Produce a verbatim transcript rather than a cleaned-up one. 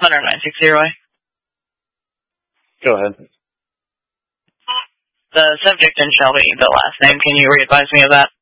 Center nine six zero. Go ahead. The subject in Shelby, the last name, can you re-advise me of that?